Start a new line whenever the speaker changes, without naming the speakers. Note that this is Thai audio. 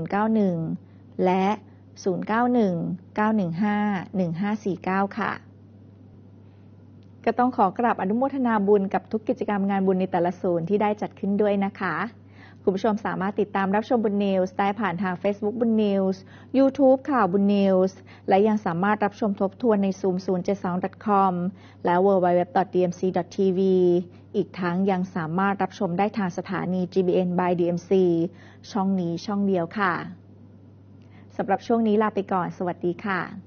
091และ0919151549ค่ะก็ต้องขอกราบอนุโมทนาบุญกับทุกกิจกรรมงานบุญในแต่ละศูนย์ที่ได้จัดขึ้นด้วยนะคะคุณผู้ชมสามารถติดตามรับชมบุญนิวส์ได้ผ่านทาง Facebook บุญนิวส์ YouTube ข่าวบุญนิวส์และยังสามารถรับชมทบทวนใน zoom072.com และ www.dmc.tv อีกทั้งยังสามารถรับชมได้ทางสถานี GBN by DMC ช่องนี้ช่องเดียวค่ะสำหรับช่วงนี้ลาไปก่อนสวัสดีค่ะ